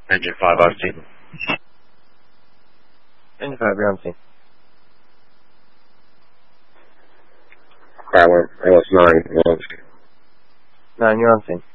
Engine 5 over scene. Engine 5, you're on scene. Alright, we're almost 9. 9, you're on scene.